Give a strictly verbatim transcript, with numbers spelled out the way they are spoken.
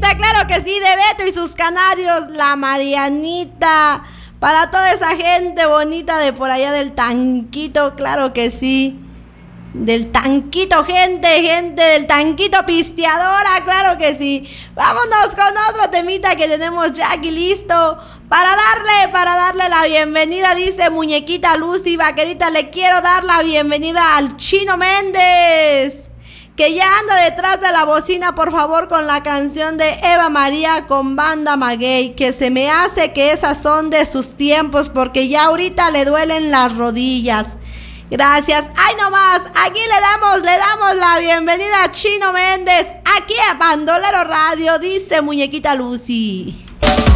Marianita, claro que sí, de Beto y sus canarios, la Marianita. Para toda esa gente bonita de por allá del Tanquito, claro que sí. Del Tanquito, gente, gente del Tanquito pisteadora, claro que sí. Vámonos con otro temita que tenemos ya aquí listo. Para darle, para darle la bienvenida, dice Muñequita Lucy, vaquerita, le quiero dar la bienvenida al Chino Méndez, que ya anda detrás de la bocina, por favor, con la canción de Eva María con Banda Maguey, que se me hace que esas son de sus tiempos, porque ya ahorita le duelen las rodillas. Gracias. Ay, nomás, aquí le damos, le damos la bienvenida a Chino Méndez, aquí a Bandolero Radio, dice Muñequita Lucy.